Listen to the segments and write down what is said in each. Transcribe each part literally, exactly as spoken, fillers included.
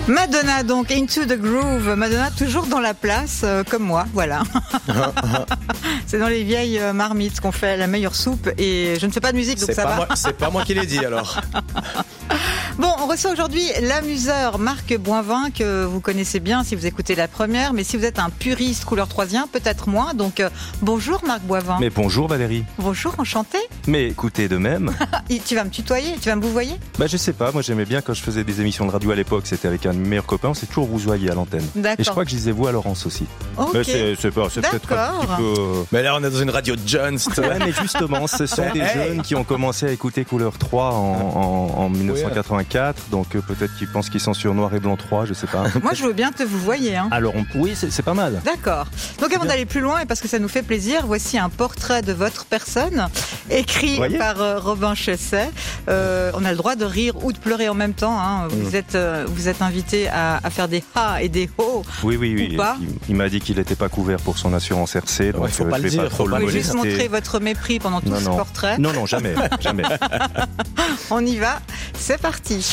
Madonna, donc Into the Groove. Madonna toujours dans la place, euh, comme moi, voilà. C'est dans les vieilles euh, marmites qu'on fait la meilleure soupe et je ne fais pas de musique, donc c'est ça pas va. Moi, c'est pas moi qui l'ai dit alors. Bon, on reçoit aujourd'hui l'amuseur Marc Boivin, que vous connaissez bien si vous écoutez la première, mais si vous êtes un puriste couleur troisien, peut-être moins. Donc euh, bonjour Marc Boivin. Mais bonjour Valérie. Bonjour, enchanté. Mais écoutez de même. Tu vas me tutoyer, tu vas me vouvoyer? Bah je sais pas, moi j'aimais bien quand je faisais des émissions de radio à l'époque, c'était avec un de mes meilleurs copains, on s'est toujours vouvoyé à l'antenne. D'accord. Et je crois que je disais vous à Laurence aussi. Ok. Mais c'est, c'est, pas, c'est peut-être un petit peu... Mais là on est dans une radio Jones. Ouais, mais justement, ce sont des Hey. jeunes qui ont commencé à écouter Couleur trois en, en, en dix-neuf cent quatre-vingt-quatre, donc euh, peut-être qu'ils pensent qu'ils sont sur Noir et Blanc trois, je sais pas. Moi je veux bien te vouvoyer. Hein. Alors on... oui, c'est, c'est pas mal. D'accord. Donc avant d'aller plus loin, et parce que ça nous fait plaisir, voici un portrait de votre personne, écrit Voyez par euh, Robin Chesset. Euh, on a le droit de rire ou de pleurer en même temps. Hein. Vous, Mmh. êtes, euh, vous êtes invité à, à faire des ha et des ho. Oui, oui, oui. Ou pas. Il, il m'a dit qu'il n'était pas couvert pour son assurance R C, donc Ouais, faut euh, pas je le vais dire, pas trop faut le pas Vous le pouvez juste molester. montrer votre mépris pendant tout Non, ce non. portrait. Non, non, jamais, jamais. On y va, c'est parti.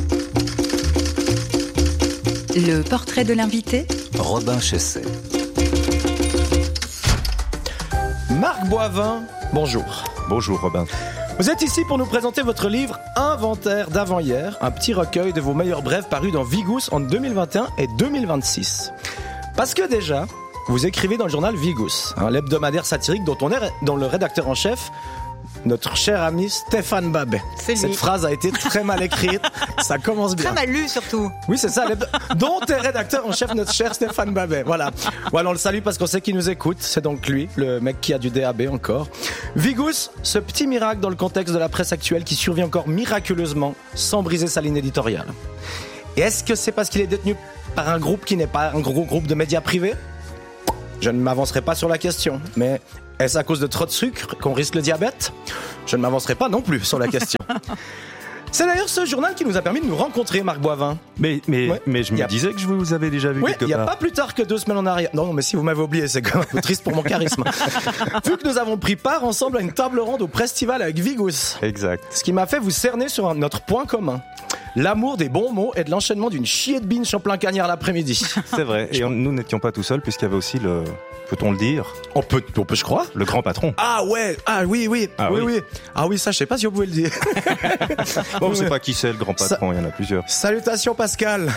Le portrait de l'invité. Robin Chesset. Marc Boivin, bonjour. Bonjour Robin. Vous êtes ici pour nous présenter votre livre Inventaire d'avant-hier, un petit recueil de vos meilleurs brèves parus dans Vigous en deux mille vingt et un et deux mille vingt-six. Parce que déjà, vous écrivez dans le journal Vigous, hein, l'hebdomadaire satirique dont, on est, dont le rédacteur en chef, notre cher ami Stéphane Babet. C'est lui. Cette phrase a été très mal écrite, ça commence bien. Très mal lu surtout. Oui, c'est ça, l'hebdo- dont est rédacteur en chef notre cher Stéphane Babet. Voilà. Voilà, on le salue parce qu'on sait qu'il nous écoute. C'est donc lui, le mec qui a du D A B encore. Vigous, ce petit miracle dans le contexte de la presse actuelle qui survit encore miraculeusement sans briser sa ligne éditoriale. Et est-ce que c'est parce qu'il est détenu par un groupe qui n'est pas un gros groupe de médias privés ? Je ne m'avancerai pas sur la question, mais est-ce à cause de trop de sucre qu'on risque le diabète ? Je ne m'avancerai pas non plus sur la question. C'est d'ailleurs ce journal qui nous a permis de nous rencontrer, Marc Boivin. Mais, mais, Ouais. mais je me Y a- disais que je vous avais déjà vu Oui, quelque il n'y a part. pas plus tard que deux semaines en arrière. Non, mais si vous m'avez oublié, c'est quand même un peu triste pour mon charisme. Vu que nous avons pris part ensemble à une table ronde au Prestival avec Vigous. Exact. Ce qui m'a fait vous cerner sur un- notre point commun. L'amour des bons mots et de l'enchaînement d'une chier de binge en plein cagnard l'après-midi. C'est vrai. Et on- nous n'étions pas tout seuls puisqu'il y avait aussi le, peut-on le dire, On peut, on peut, je crois. le grand patron. Ah ouais, ah oui, oui, Ah oui, oui. oui. Ah oui, ça, je sais pas si vous pouvez le dire. Bon, on ne sait pas qui c'est le grand patron, il y en a plusieurs. Salutations Pascal.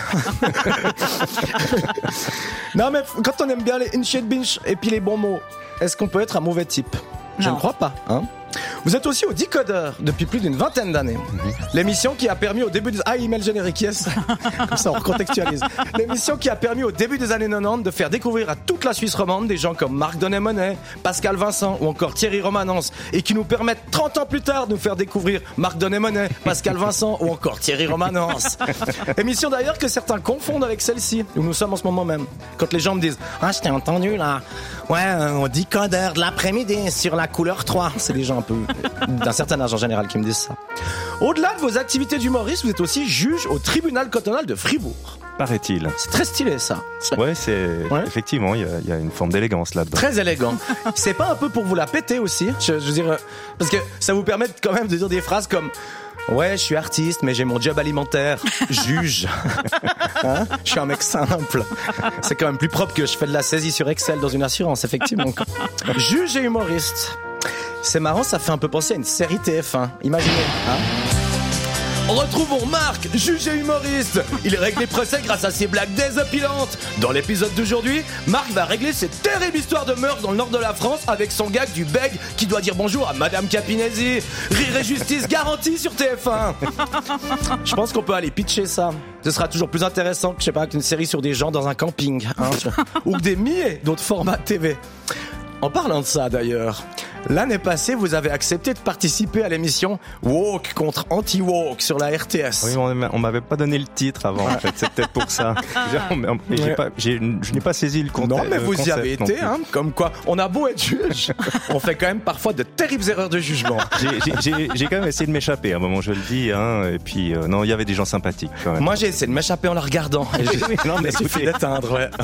Non mais quand on aime bien les in shit binge et puis les bons mots, est-ce qu'on peut être un mauvais type ? Je Non. ne crois pas, hein. Vous êtes aussi au Décodeur depuis plus d'une vingtaine d'années. L'émission qui a permis au début des... Ah, il met le générique, yes. Comme ça, on recontextualise. L'émission qui a permis au début des années quatre-vingt-dix de faire découvrir à toute la Suisse romande des gens comme Marc Donnet-Monet, Pascal Vincent ou encore Thierry Romanence et qui nous permettent trente ans plus tard de nous faire découvrir Marc Donnet-Monet, Pascal Vincent ou encore Thierry Romanence. Émission d'ailleurs que certains confondent avec celle-ci, où nous sommes en ce moment même. Quand les gens me disent « Ah, je t'ai entendu là. Ouais, euh, au Décodeur de l'après-midi sur la couleur trois. » C'est des gens un peu d'un certain âge en général qui me disent ça. Au-delà de vos activités d'humoriste, vous êtes aussi juge au tribunal cantonal de Fribourg. Paraît-il. C'est très stylé ça. C'est Ouais, c'est Ouais. effectivement, il y, a- il y a une forme d'élégance là-dedans. très élégant. C'est pas un peu pour vous la péter aussi, je, je veux dire, euh, parce que ça vous permet quand même de dire des phrases comme ouais, je suis artiste, mais j'ai mon job alimentaire, juge. Hein, je suis un mec simple. C'est quand même plus propre que je fais de la saisie sur Excel dans une assurance, effectivement. Juge et humoriste. C'est marrant, ça fait un peu penser à une série T F un. Imaginez, hein. Retrouvons Marc, juge et humoriste. Il règle les procès grâce à ses blagues désopilantes. Dans l'épisode d'aujourd'hui, Marc va régler cette terrible histoire de meurtre dans le nord de la France avec son gag du bègue qui doit dire bonjour à Madame Capinesi. Rire et justice garantie sur T F un. Je pense qu'on peut aller pitcher ça. Ce sera toujours plus intéressant que, je sais pas, qu'une série sur des gens dans un camping, hein, ou que des milliers d'autres formats T V. En parlant de ça d'ailleurs, l'année passée, vous avez accepté de participer à l'émission Woke contre Anti-Woke sur la R T S. Oui, on, on m'avait pas donné le titre avant, en fait. C'est peut-être pour ça. J'ai- et j'ai Ouais. pas, j'ai- je n'ai pas saisi le contexte. Non, mais vous y avez été, hein. Comme quoi, on a beau être juge, on fait quand même parfois de terribles erreurs de jugement. J'ai, j'ai- j'ai- j'ai quand même essayé de m'échapper à un moment, je le dis. Hein, et puis, euh, non, il y avait des gens sympathiques quand même. Moi, j'ai essayé de m'échapper en la regardant. Et j'ai- Oui, non, mais il suffit écoutez. d'éteindre, ouais.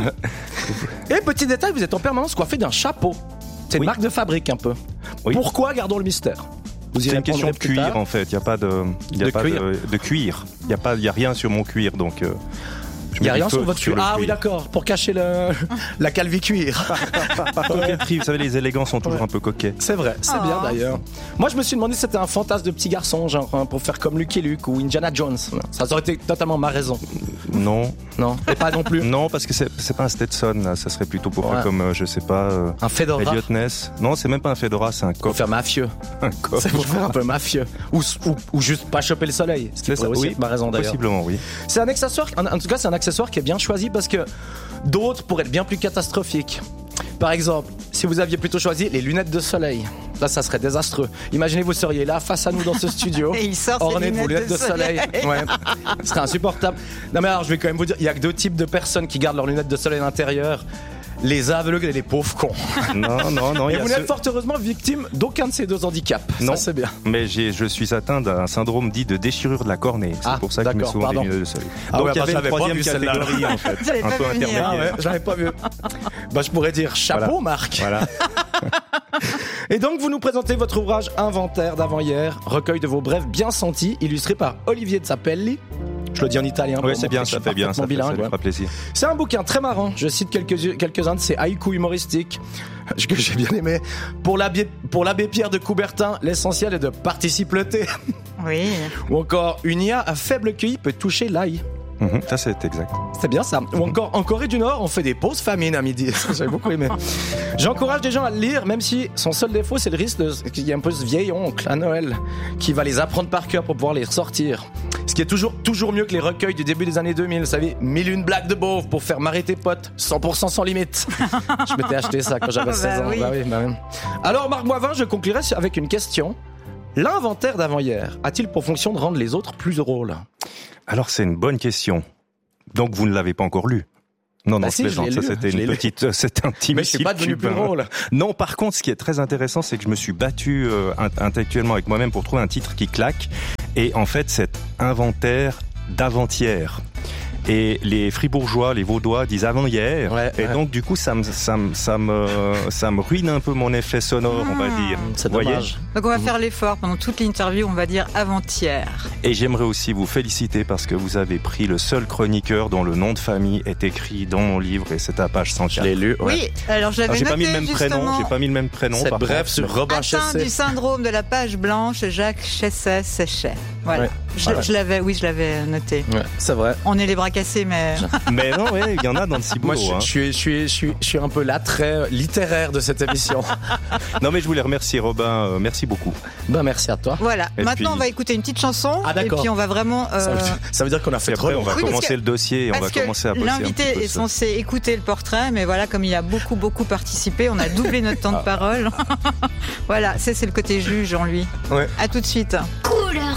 Et petit détail, vous êtes en permanence coiffé d'un chapeau. C'est une Oui. marque de fabrique un peu. Oui. Pourquoi gardons le mystère ? Vous y C'est une question répondrez de plus cuir tard. en fait. Il y a pas de, il y a De pas cuir. de, de cuir. Il y a pas, il y a rien sur mon cuir donc. Euh, Il y a rien sur feu votre sur cuir. le Ah oui, cuir. d'accord, pour cacher le la calvicuir. Coquetterie, vous savez, les élégants sont toujours Ouais. un peu coquets. C'est vrai, c'est Oh. bien d'ailleurs. Moi, je me suis demandé si c'était un fantasme de petit garçon, genre hein, pour faire comme Lucky Luke ou Indiana Jones. Ça aurait été totalement ma raison. Non, Non, et pas non plus. non, parce que c'est c'est pas un Stetson, là. Ça serait plutôt pour Ouais. faire comme, euh, je sais pas, euh, Un fedora. Elliot Ness. Non, c'est même pas un fedora, c'est un Pour coffre. faire mafieux. Un coffre. C'est pour faire un peu mafieux. Ou, ou, ou juste pas choper le soleil. Ce qui C'est ça, pourrait aussi oui, être ma raison d'ailleurs. Possiblement, oui. C'est un accessoire, en, en tout cas, c'est un accessoire qui est bien choisi parce que d'autres pourraient être bien plus catastrophiques. Par exemple, si vous aviez plutôt choisi les lunettes de soleil, là, ça serait désastreux. Imaginez, vous seriez là face à nous dans ce studio. Et il sort ses orné de vos lunettes lunettes de de soleil. Ouais. Ce serait insupportable. Non, mais alors, je vais quand même vous dire, il y a que deux types de personnes qui gardent leurs lunettes de soleil à l'intérieur. Les aveugles et les pauvres cons. Non, non, non. il y Et a vous ceux- n'êtes fort heureusement victime d'aucun de ces deux handicaps. Non. Ça, c'est bien. Mais j'ai, je suis atteint d'un syndrome dit de déchirure de la cornée. C'est Ah, pour ça que je mets d'accord, souvent pardon. des lunettes de soleil. Ah Donc ouais, il y bah, avait une j'avais pas troisième vu celle-là. catégorie en fait, J'avais un pas peu vu venir. Ah intermédiaire. ouais, j'avais pas vu. Bah, je pourrais dire chapeau, Voilà. Marc. Voilà. Et donc, vous nous présentez votre ouvrage Inventaire d'avant-hier, recueil de vos brèves bien sentis, illustré par Olivier Zappelli. Je le dis en italien. Oui, pour c'est bien, montrer ça que je fait suis bien, ça, parfaitement fait, ça bilingue, lui ouais. fera plaisir. C'est un bouquin très marrant. Je cite quelques, quelques-uns de ses haïkus humoristiques que j'ai bien aimé. Pour l'abbé, pour l'abbé Pierre de Coubertin, l'essentiel est de participer. Oui. Ou encore, une I A à faible Q I peut toucher l'ail. Mhm, ça c'est exact. C'est bien ça. Ou encore, en Corée du Nord, on fait des pauses famine à midi. Ça, j'avais beaucoup aimé. J'encourage des gens à le lire, même si son seul défaut, c'est le risque de- qu'il y ait un peu ce vieil oncle à Noël qui va les apprendre par cœur pour pouvoir les ressortir. Ce qui est toujours, toujours mieux que les recueils du début des années deux mille. Vous savez, mille une blagues de beauf pour faire marrer tes potes. cent pour cent sans limite. Je m'étais acheté ça quand j'avais Bah seize ans. oui. Bah oui, bah oui. Alors, Marc Boivin, je conclurai avec une question. L'inventaire d'avant-hier a-t-il pour fonction de rendre les autres plus drôles? Alors c'est une bonne question. Donc vous ne l'avez pas encore lu? Non, Bah non, si, je je l'ai plaisante. Ça lu, c'était je l'ai une lu. petite, euh, c'est un petit Mais je suis missile pas devenu plus cubain. drôle. Non, par contre, ce qui est très intéressant, c'est que je me suis battu euh, int- intellectuellement avec moi-même pour trouver un titre qui claque. Et en fait, cet inventaire d'avant-hier. Et les fribourgeois, les vaudois disent avant-hier. Ouais, et ouais. donc, du coup, ça me, ça me, ça me, ça me ruine un peu mon effet sonore, on va dire. C'est Vous voyez. dommage. Donc on va faire l'effort pendant toute l'interview, on va dire avant-hier. Et j'aimerais aussi vous féliciter parce que vous avez pris le seul chroniqueur dont le nom de famille est écrit dans mon livre et c'est à page cent Je quatre. l'ai lu. ouais. Oui, alors je l'avais Alors, j'ai noté pas mis le même prénom, justement. j'ai pas mis le même prénom. Cette par brève contre, sur mais- Robin Atteint Chessé. du syndrome de la page blanche, Jacques Chesset séchait. Voilà. Ouais. Je, Voilà. je l'avais, oui, je l'avais noté. Ouais, c'est vrai. On est les bras cassés, mais Mais non, ouais, il y en a dans le ciboulot. Moi, je, hein. je suis, je suis, je suis, je suis un peu l'attrait littéraire de cette émission. Non, mais je voulais remercier Robin. euh, merci beaucoup. Ben, merci à toi. voilà. Et Maintenant, puis- on va écouter une petite chanson Ah, et d'accord. puis on va vraiment. euh, Ça, veut, ça veut dire qu'on a fait Et trop après, long. on va Oui, parce commencer que- le dossier et on va Parce que commencer à bosser un petit l'invité peu est ça. censé écouter le portrait, mais voilà, comme il y a beaucoup, beaucoup participé, on a doublé notre temps de parole. Voilà, ça c'est le côté juge en lui. Ouais. À tout de suite. Couleur